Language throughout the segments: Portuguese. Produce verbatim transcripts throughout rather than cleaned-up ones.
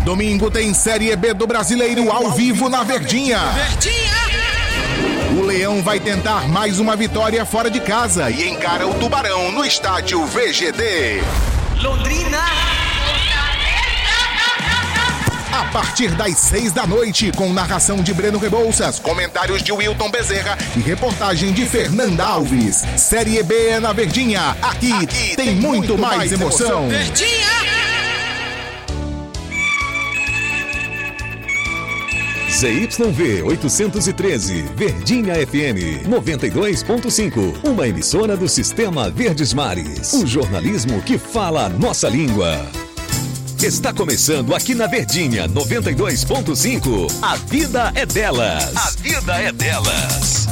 Domingo tem Série B do Brasileiro ao vivo na Verdinha. O Leão vai tentar mais uma vitória fora de casa e encara o Tubarão no estádio V G D. Londrina. A partir das seis da noite, com narração de Breno Rebouças, comentários de Wilton Bezerra e reportagem de Fernanda Alves. Série B é na Verdinha. Aqui, Aqui tem, tem muito, muito mais, mais emoção. emoção. Verdinha! Z Y V oitocentos e treze, Verdinha F M noventa e dois ponto cinco, uma emissora do Sistema Verdes Mares. O jornalismo que fala a nossa língua. Está começando aqui na Verdinha noventa e dois ponto cinco. A vida é delas. A vida é delas.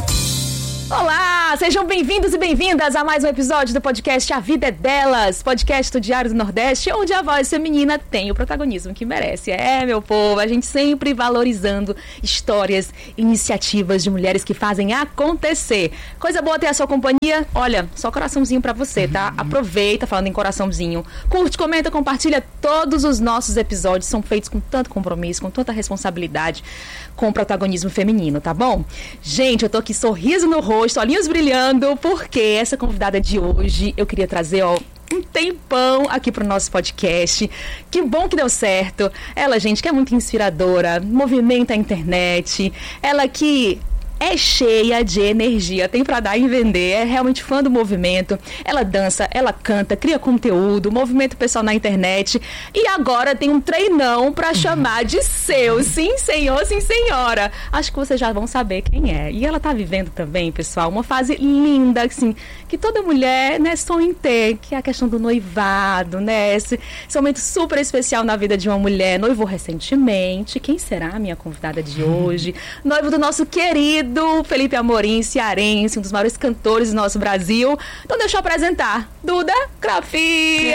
Olá, sejam bem-vindos e bem-vindas a mais um episódio do podcast A Vida é Delas, podcast do Diário do Nordeste, onde a voz feminina tem o protagonismo que merece. É, meu povo, a gente sempre valorizando histórias, iniciativas de mulheres que fazem acontecer. Coisa boa ter a sua companhia. Olha, só coraçãozinho pra você, tá? Aproveita, falando em coraçãozinho. Curte, comenta, compartilha. Todos os nossos episódios são feitos com tanto compromisso, com tanta responsabilidade, com o protagonismo feminino, tá bom? Gente, eu tô aqui sorriso no rosto, olhinhos brilhando, porque essa convidada de hoje eu queria trazer, ó, um tempão aqui pro nosso podcast. Que bom que deu certo. Ela, gente, que é muito inspiradora, movimenta a internet, ela que é cheia de energia, tem pra dar e vender, é realmente fã do movimento. Ela dança, ela canta, cria conteúdo, movimenta o pessoal na internet e agora tem um treinão pra chamar de seu. Sim, senhor, sim, senhora. Acho que vocês já vão saber quem é. E ela tá vivendo também, pessoal, uma fase linda, assim, que toda mulher, né, sonha em ter, que é a questão do noivado, né, esse, esse momento super especial na vida de uma mulher. Noivou recentemente. Quem será a minha convidada de hoje? Noivo do nosso querido do Felipe Amorim, cearense, um dos maiores cantores do nosso Brasil. Então deixa eu apresentar Duda Crafi.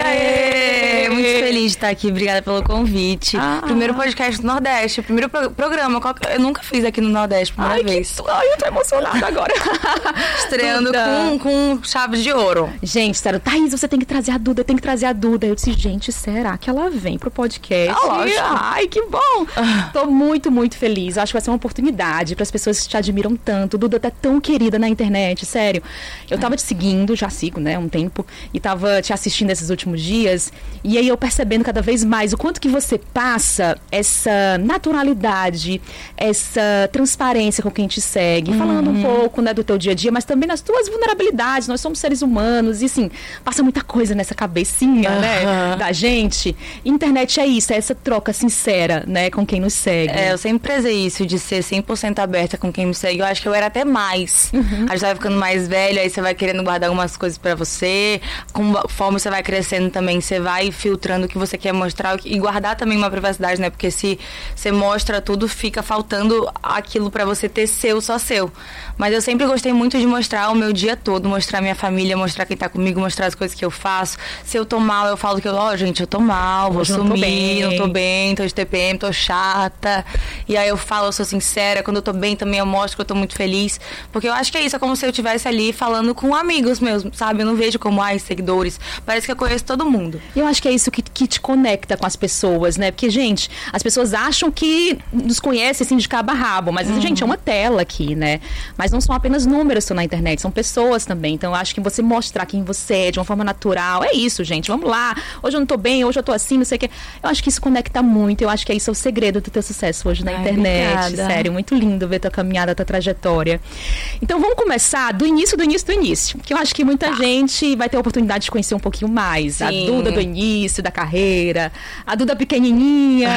É, muito feliz de estar aqui, obrigada pelo convite. Ah, primeiro podcast do Nordeste, primeiro pro- programa, eu nunca fiz aqui no Nordeste, primeira ai, vez. Que... Ai, eu tô emocionada agora. Estreando com, com chave de ouro. Gente, sério, Thaís, você tem que trazer a Duda, tem que trazer a Duda. Eu disse, gente, será que ela vem pro podcast? Ah, lógico. Ai, que bom. Ah. Tô muito, muito feliz. Eu acho que vai ser uma oportunidade para as pessoas que te admiram tanto. Duda tá tão querida na internet, sério. Eu tava te seguindo, já sigo, né, um tempo, e tava te assistindo esses últimos dias, e aí eu percebendo cada vez mais o quanto que você passa essa naturalidade, essa transparência com quem te segue, uhum. falando um pouco, né, do teu dia a dia, mas também das tuas vulnerabilidades. Nós somos seres humanos, e assim, passa muita coisa nessa cabecinha, uhum. né, da gente. Internet é isso, é essa troca sincera, né, com quem nos segue. É, eu sempre prezei isso, de ser cem por cento aberta com quem me segue. Eu acho que eu era até mais. Uhum. A gente vai ficando mais velho, aí você vai querendo guardar algumas coisas pra você. Conforme você vai crescendo também, você vai filtrando o que você quer mostrar e guardar também uma privacidade, né? Porque se você mostra tudo, fica faltando aquilo pra você ter seu, só seu. Mas eu sempre gostei muito de mostrar o meu dia todo, mostrar minha família, mostrar quem tá comigo, mostrar as coisas que eu faço. Se eu tô mal, eu falo que eu, ó, oh, gente, eu tô mal, vou Hoje sumir, não tô bem. não tô bem, tô de T P M, tô chata. E aí eu falo, eu sou sincera. Quando eu tô bem também eu mostro que eu tô muito feliz, porque eu acho que é isso, é como se eu estivesse ali falando com amigos meus, sabe? Eu não vejo como, ai, seguidores, parece que eu conheço todo mundo. Eu acho que é isso que, que te conecta com as pessoas, né? Porque, gente, as pessoas acham que nos conhecem, assim, de cabo a rabo, mas, uhum. gente, é uma tela aqui, né? Mas não são apenas números que estão na internet, são pessoas também. Então, eu acho que você mostrar quem você é de uma forma natural, é isso, gente, vamos lá, hoje eu não tô bem, hoje eu tô assim, não sei o quê. Eu acho que isso conecta muito, eu acho que é isso é o segredo do teu sucesso hoje na ai, internet. Obrigada. Sério, muito lindo ver tua caminhada, tua trajetória. Então vamos começar do início, do início, do início. Que eu acho que muita ah. gente vai ter a oportunidade de conhecer um pouquinho mais. Sim. A Duda do início, da carreira. A Duda pequenininha.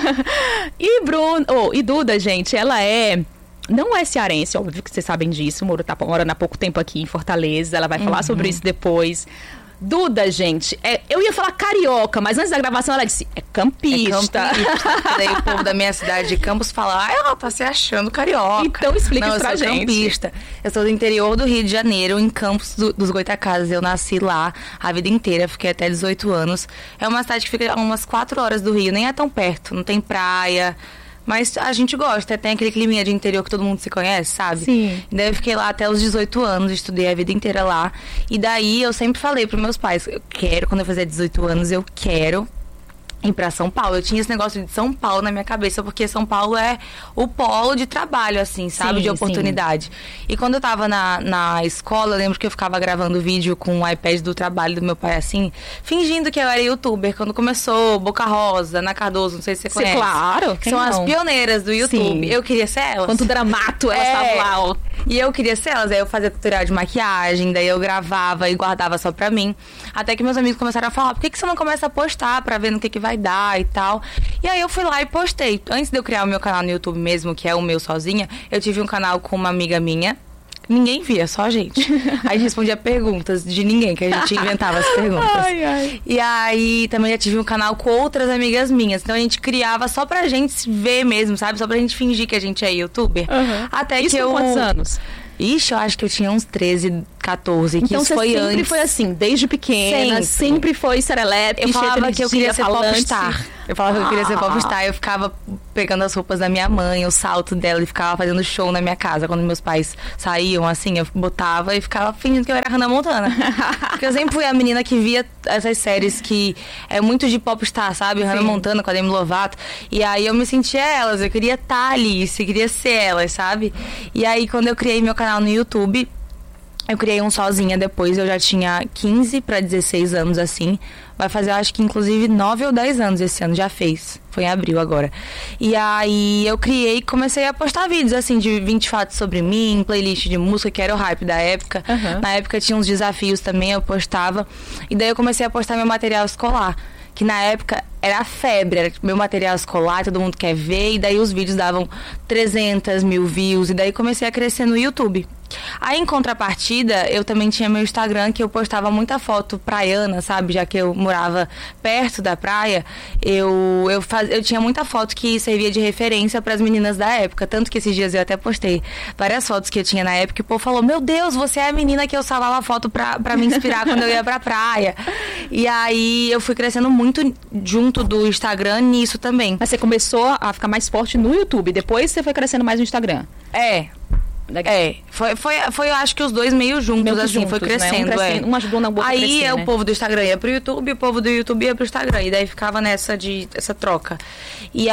e Bruno, oh, e Duda, gente, ela é... Não é cearense, óbvio que vocês sabem disso. Mora, tá, mora há pouco tempo aqui em Fortaleza. Ela vai falar uhum. sobre isso depois. Duda, gente, é, eu ia falar carioca, mas antes da gravação ela disse, é campista. É campista. Daí o povo da minha cidade de Campos fala, ah, ela tá se achando carioca. Então explica Não, isso pra eu sou gente. Campista. Eu sou do interior do Rio de Janeiro, em Campos do, dos Goitacazes. Eu nasci lá a vida inteira, fiquei até dezoito anos. É uma cidade que fica a umas quatro horas do Rio, nem é tão perto, não tem praia. Mas a gente gosta, tem aquele climinha de interior que todo mundo se conhece, sabe? Sim. E daí eu fiquei lá até os dezoito anos, estudei a vida inteira lá. E daí eu sempre falei pros meus pais, eu quero, quando eu fizer dezoito anos, eu quero ir pra São Paulo. Eu tinha esse negócio de São Paulo na minha cabeça, porque São Paulo é o polo de trabalho, assim, sabe? Sim, de oportunidade. Sim. E quando eu tava na, na escola, eu lembro que eu ficava gravando vídeo com o iPad do trabalho do meu pai, assim, fingindo que eu era youtuber. Quando começou Boca Rosa, Ana Cardoso, não sei se você conhece. Claro. Que são não? As pioneiras do YouTube. Sim. Eu queria ser elas. Quanto dramato elas estavam é. lá, ó. E eu queria ser elas. Aí eu fazia tutorial de maquiagem, daí eu gravava e guardava só pra mim. Até que meus amigos começaram a falar, por que, que você não começa a postar pra ver no que, que vai dar e tal? E aí eu fui lá e postei. Antes de eu criar o meu canal no YouTube mesmo, que é o meu sozinha, eu tive um canal com uma amiga minha. Ninguém via, só a gente. Aí a gente respondia perguntas de ninguém, que a gente inventava as perguntas. Ai, ai. E aí também já tive um canal com outras amigas minhas. Então a gente criava só pra gente ver mesmo, sabe? Só pra gente fingir que a gente é youtuber. Uhum. Até Isso que eu... com quantos anos? Ixi, eu acho que eu tinha uns treze, catorze, que então, isso foi antes. Então você sempre foi assim, desde pequena, sempre, sempre foi serelepe, eu falava que eu queria ser falante. popstar. Eu falava que eu queria ser popstar, eu ficava pegando as roupas da minha mãe, o salto dela, e ficava fazendo show na minha casa. Quando meus pais saíam, assim, eu botava e ficava fingindo que eu era Hannah Montana. Porque eu sempre fui a menina que via essas séries que é muito de popstar, sabe? Sim. Hannah Montana com a Demi Lovato. E aí eu me sentia elas, eu queria estar ali, eu queria ser elas, sabe? E aí quando eu criei meu canal no YouTube, eu criei um sozinha depois, eu já tinha quinze para dezesseis anos, assim. Vai fazer, acho que inclusive nove ou dez anos esse ano, já fez. Foi em abril agora. E aí eu criei e comecei a postar vídeos, assim, de vinte fatos sobre mim, playlist de música, que era o hype da época. Uhum. Na época tinha uns desafios também, eu postava. E daí eu comecei a postar meu material escolar, que na época era a febre, era meu material escolar, todo mundo quer ver, e daí os vídeos davam trezentos mil views, e daí comecei a crescer no YouTube. Aí, em contrapartida, eu também tinha meu Instagram, que eu postava muita foto praiana, sabe? Já que eu morava perto da praia, eu, eu, faz, eu tinha muita foto que servia de referência para as meninas da época. Tanto que esses dias eu até postei várias fotos que eu tinha na época, e o povo falou, meu Deus, você é a menina que eu salvava foto pra, pra me inspirar quando eu ia pra praia. E aí, eu fui crescendo muito junto do Instagram nisso também. Mas você começou a ficar mais forte no YouTube, depois você foi crescendo mais no Instagram? É. É, foi, foi, foi eu acho que os dois meio juntos, meio assim, juntos, foi crescendo, né? um, crescendo é. um ajudou na boca Aí crescer, é, né? O povo do Instagram ia pro YouTube, o povo do YouTube ia pro Instagram, e daí ficava nessa de, essa troca. E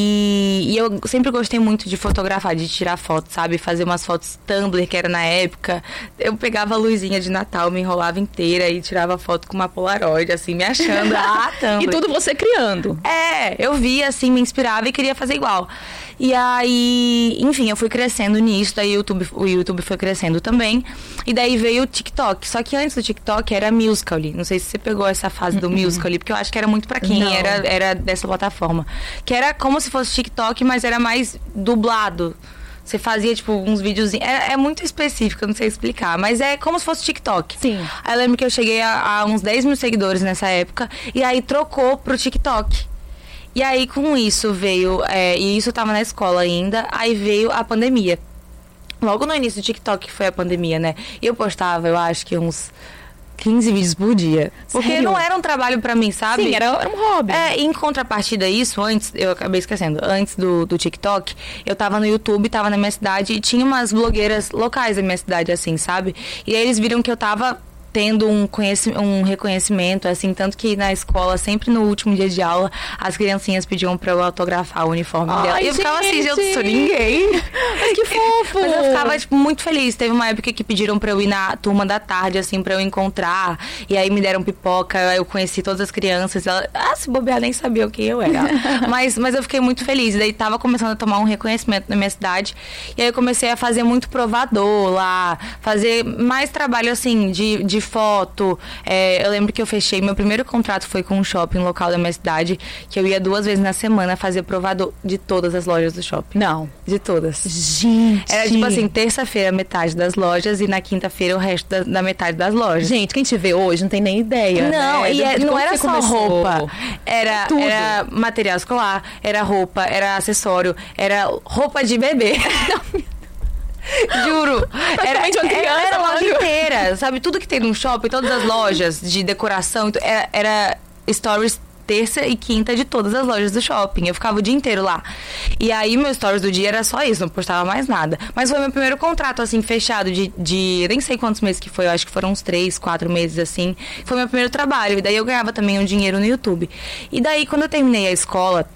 aí, e eu sempre gostei muito de fotografar, de tirar fotos, sabe? Fazer umas fotos Tumblr, que era na época. Eu pegava a luzinha de Natal, me enrolava inteira e tirava foto com uma Polaroid, assim, me achando, ah, Tumblr. E tudo você criando. É, eu via, assim, me inspirava e queria fazer igual. E aí, enfim, eu fui crescendo nisso, daí o YouTube, o YouTube foi crescendo também. E daí veio o TikTok. Só que antes do TikTok era Musical.ly. Não sei se você pegou essa fase do Musical.ly, porque eu acho que era muito pra quem era, era dessa plataforma. Que era como se fosse TikTok, mas era mais dublado. Você fazia, tipo, uns videozinhos. É, é muito específico, eu não sei explicar. Mas é como se fosse TikTok. Sim. Aí eu lembro que eu cheguei a, a uns dez mil seguidores nessa época. E aí trocou pro TikTok. E aí, com isso, veio... É, e isso tava na escola ainda. Aí veio a pandemia. Logo no início do TikTok, que foi a pandemia, né? E eu postava, eu acho que uns quinze vídeos por dia. Porque Sério? não era um trabalho pra mim, sabe? Sim, era, era um hobby. É, em contrapartida a isso, antes... Eu acabei esquecendo. Antes do, do TikTok, eu tava no YouTube, tava na minha cidade. E tinha umas blogueiras locais da minha cidade, assim, sabe? E aí eles viram que eu tava... tendo um, um reconhecimento, assim, tanto que na escola, sempre no último dia de aula, as criancinhas pediam pra eu autografar o uniforme Ai, dela. E eu gente. ficava assim, eu não sou ninguém. Mas que fofo! Mas eu ficava, tipo, muito feliz. Teve uma época que pediram pra eu ir na turma da tarde, assim, pra eu encontrar. E aí me deram pipoca, aí eu conheci todas as crianças. Ela, ah, se bobear, nem sabia o que eu era. mas, mas eu fiquei muito feliz. E daí tava começando a tomar um reconhecimento na minha cidade. E aí eu comecei a fazer muito provador lá, fazer mais trabalho, assim, de, de foto. É, eu lembro que eu fechei, meu primeiro contrato foi com um shopping local da minha cidade, que eu ia duas vezes na semana fazer provador de todas as lojas do shopping. Não. De todas. Gente. Era tipo assim, terça-feira metade das lojas e na quinta-feira o resto da, da metade das lojas. Gente, quem te vê hoje não tem nem ideia. Não, né? e é, não era só começou. roupa. Era, Tudo. era material escolar, era roupa, era acessório, era roupa de bebê. Juro. Era, era, era loja inteira, sabe? Tudo que tem num shopping, todas as lojas de decoração, era, era stories terça e quinta de todas as lojas do shopping. Eu ficava o dia inteiro lá. E aí, meus stories do dia era só isso, não postava mais nada. Mas foi meu primeiro contrato, assim, fechado de, de... nem sei quantos meses que foi, eu acho que foram uns três, quatro meses, assim. Foi meu primeiro trabalho. E daí eu ganhava também um dinheiro no YouTube. E daí, quando eu terminei a escola...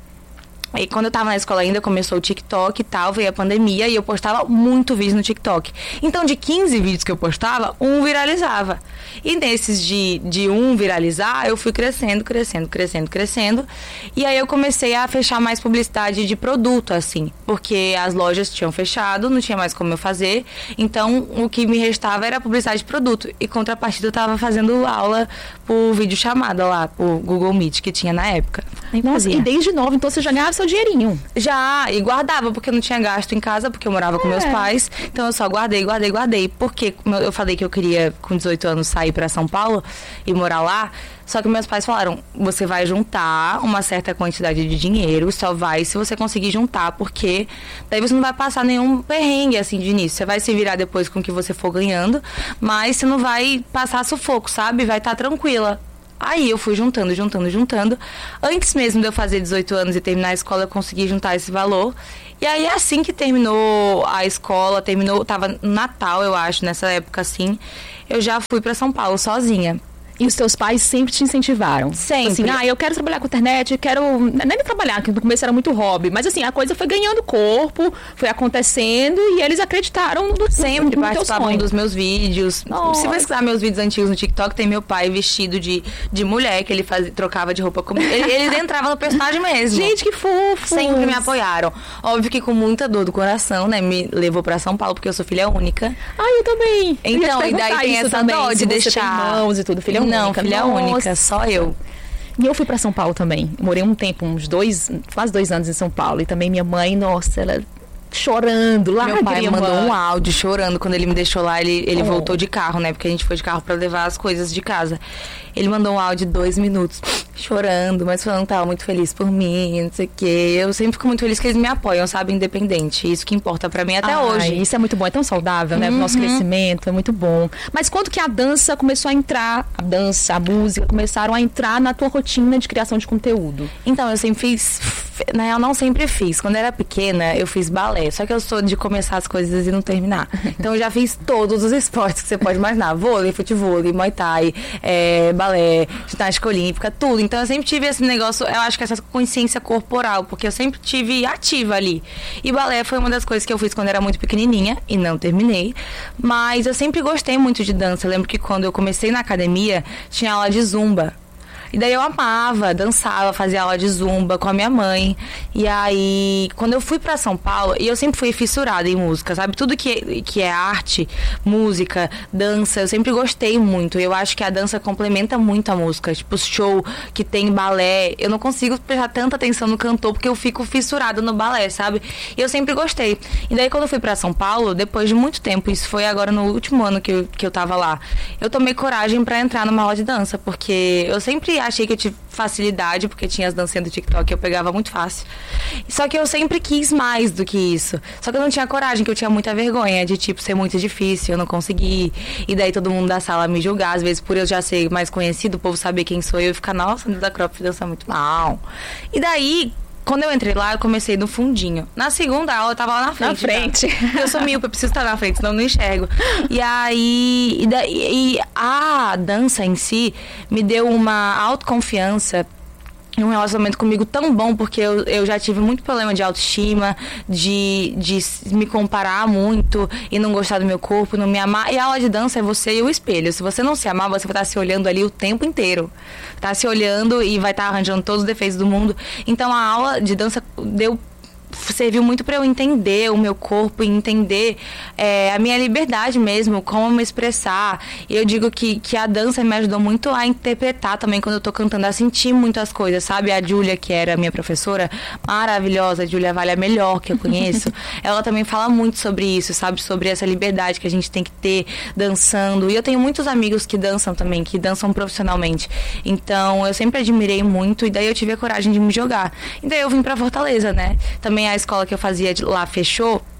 E quando eu tava na escola ainda, começou o TikTok e tal, veio a pandemia e eu postava muito vídeo no TikTok. Então, de quinze vídeos que eu postava, um viralizava. E nesses de, de um viralizar, eu fui crescendo, crescendo, crescendo, crescendo. E aí eu comecei a fechar mais publicidade de produto, assim. Porque as lojas tinham fechado, não tinha mais como eu fazer. Então, o que me restava era a publicidade de produto. E contrapartida, eu tava fazendo aula por videochamada lá, por Google Meet, que tinha na época. Nossa, e desde novo, então você já ganhava seu dinheirinho? Já, e guardava, porque eu não tinha gasto em casa, porque eu morava é. com meus pais. Então eu só guardei, guardei, guardei. Porque eu falei que eu queria, com dezoito anos, sair pra São Paulo e morar lá. Só que meus pais falaram, você vai juntar uma certa quantidade de dinheiro, só vai se você conseguir juntar, porque daí você não vai passar nenhum perrengue, assim, de início. Você vai se virar depois com o que você for ganhando, mas você não vai passar sufoco, sabe? Vai estar tranquila. Aí eu fui juntando, juntando, juntando. Antes mesmo de eu fazer dezoito anos e terminar a escola, eu consegui juntar esse valor. E aí, assim que terminou a escola, terminou, tava no Natal, eu acho, nessa época assim, eu já fui pra São Paulo sozinha. E os teus pais sempre te incentivaram? Sempre. Assim, ah, eu quero trabalhar com internet, quero... Nem trabalhar, que no começo era muito hobby. Mas assim, a coisa foi ganhando corpo, foi acontecendo e eles acreditaram no, sempre no, no participavam dos meus vídeos. Nossa. Se pesquisar meus vídeos antigos no TikTok, tem meu pai vestido de, de mulher, que ele fazia, trocava de roupa comigo. Ele, eles entravam no personagem mesmo. Gente, que fofo! Sempre me apoiaram. Óbvio que com muita dor do coração, né? Me levou pra São Paulo, porque eu sou filha única. Ah, eu também. Então, e daí tem essa também, dó de deixar... irmãos e tudo, filha única. Não, filha única. Única, só eu. E eu fui pra São Paulo também. Morei um tempo, uns dois, quase dois anos em São Paulo. E também minha mãe, nossa, ela chorando lá. Meu pai mandou um áudio chorando quando ele me deixou lá. Ele, ele oh. voltou de carro, né? Porque a gente foi de carro pra levar as coisas de casa. Ele mandou um áudio de dois minutos, chorando, mas falando que tava muito feliz por mim, não sei o quê. Eu sempre fico muito feliz que eles me apoiam, sabe? Independente. Isso que importa pra mim até Ai, hoje. Isso é muito bom, é tão saudável, né? Uhum. O nosso crescimento é muito bom. Mas quando que a dança começou a entrar, a dança, a música, começaram a entrar na tua rotina de criação de conteúdo? Então, eu sempre fiz... Na real, não sempre fiz. Quando eu era pequena, eu fiz balé. Só que eu sou de começar as coisas e não terminar. Então, eu já fiz todos os esportes que você pode imaginar. Vôlei, futevôlei, muay thai, é, balé, ginástica olímpica, tudo. Então, eu sempre tive esse negócio, eu acho que essa consciência corporal, porque eu sempre tive ativa ali. E balé foi uma das coisas que eu fiz quando eu era muito pequenininha e não terminei. Mas eu sempre gostei muito de dança. Eu lembro que quando eu comecei na academia, tinha aula de zumba. E daí eu amava, dançava, fazia aula de zumba com a minha mãe. E aí, quando eu fui pra São Paulo, e eu sempre fui fissurada em música, sabe? Tudo que, que é arte, música, dança, eu sempre gostei muito. Eu acho que a dança complementa muito a música. Tipo, show que tem balé. Eu não consigo prestar tanta atenção no cantor, porque eu fico fissurada no balé, sabe? E eu sempre gostei. E daí, quando eu fui pra São Paulo, depois de muito tempo, isso foi agora no último ano que eu, que eu tava lá, eu tomei coragem pra entrar numa aula de dança, porque eu sempre achei que eu tive facilidade, porque tinha as dancinhas do TikTok que eu pegava muito fácil. Só que eu sempre quis mais do que isso. Só que eu não tinha coragem, que eu tinha muita vergonha de, tipo, ser muito difícil, eu não consegui. E daí todo mundo da sala me julgar, às vezes por eu já ser mais conhecido, o povo saber quem sou eu e ficar, nossa, a da Croft dança muito mal. E daí... Quando eu entrei lá, eu comecei no fundinho. Na segunda aula, eu tava lá na frente. Na frente. Eu sou míope, eu preciso estar na frente, senão eu não enxergo. E aí... E, daí, e a dança em si me deu uma autoconfiança um relacionamento comigo tão bom, porque eu, eu já tive muito problema de autoestima, de, de me comparar muito e não gostar do meu corpo, não me amar. E a aula de dança é você e o espelho. Se você não se amar, você vai estar se olhando ali o tempo inteiro. Tá se olhando e vai estar arranjando todos os defeitos do mundo. Então a aula de dança deu... serviu muito para eu entender o meu corpo e entender é, a minha liberdade mesmo, como me expressar. E eu digo que, que a dança me ajudou muito a interpretar também quando eu tô cantando, a sentir muitas coisas, sabe? A Júlia, que era minha professora, maravilhosa, a Júlia Vale, a melhor que eu conheço, ela também fala muito sobre isso, sabe? Sobre essa liberdade que a gente tem que ter dançando. E eu tenho muitos amigos que dançam também, que dançam profissionalmente. Então, eu sempre admirei muito e daí eu tive a coragem de me jogar. E daí eu vim pra Fortaleza, né? Também a escola que eu fazia de lá fechou.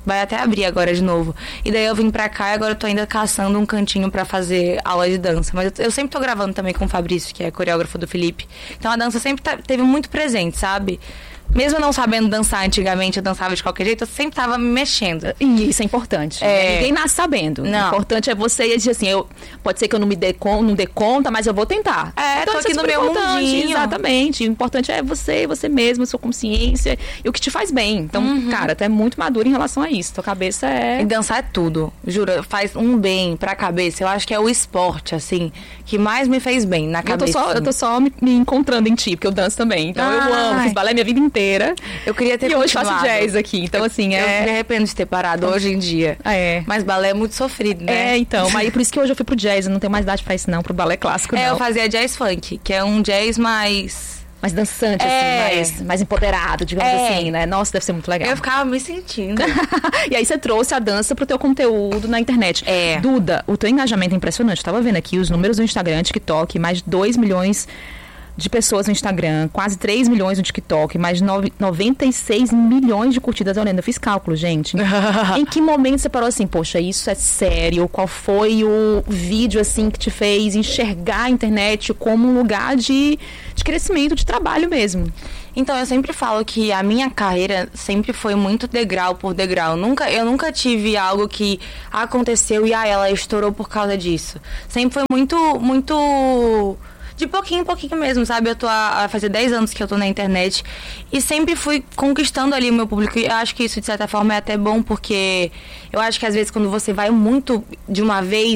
vai até abrir agora de novo. E daí eu vim pra cá e agora eu tô ainda caçando um cantinho pra fazer aula de dança. Mas eu, eu sempre tô gravando também com o Fabrício, que é coreógrafo do Felipe. Então a dança sempre tá, teve muito presente, sabe? Mesmo não sabendo dançar antigamente, eu dançava de qualquer jeito, eu sempre tava me mexendo. E isso é importante. É. Ninguém nasce sabendo. Não. O importante é você dizer assim, eu, pode ser que eu não me dê, con, não dê conta, mas eu vou tentar. É, então, tô isso aqui é no super meu importante. mundinho. Exatamente. O importante é você, você mesmo, sua consciência e o que te faz bem. Então, Uhum. cara, tu é muito maduro em relação a isso. Tua cabeça é... E dançar é tudo, juro, faz um bem pra cabeça. Eu acho que é o esporte, assim, que mais me fez bem na Eu tô cabeça. só, eu tô só me, me encontrando em ti, porque eu danço também. Então eu amo, Ai. fiz balé minha vida inteira. Eu queria ter E hoje faço continuado. jazz aqui. Então, assim, Eu me é... arrependo de ter parado hoje em dia. É. Mas balé é muito sofrido, né? É, então. Mas por isso que hoje eu fui pro jazz. Eu não tenho mais idade pra isso, não. Pro balé clássico, É, não. eu fazia jazz funk, que é um jazz mais... Mais dançante, É. assim, mais, mais empoderado, digamos É. assim, né? Nossa, deve ser muito legal. Eu ficava me sentindo. E aí você trouxe a dança pro teu conteúdo na internet. É. Duda, o teu engajamento é impressionante. Eu tava vendo aqui os números do Instagram, TikTok, mais de dois milhões de pessoas no Instagram, quase três milhões no TikTok, mais de nove- noventa e seis milhões de curtidas. Olha, eu fiz cálculo, gente. Em que momento você parou assim, poxa, isso é sério? Qual foi o vídeo, assim, que te fez enxergar a internet como um lugar de, de crescimento, de trabalho mesmo? Então, eu sempre falo que a minha carreira sempre foi muito degrau por degrau. Nunca, eu nunca tive algo que aconteceu e ah, ela estourou por causa disso. Sempre foi muito, muito... de pouquinho em pouquinho mesmo, sabe? Eu tô a, a fazer dez anos que eu tô na internet e sempre fui conquistando ali o meu público. E eu acho que isso, de certa forma, é até bom, porque eu acho que às vezes quando você vai muito de uma vez,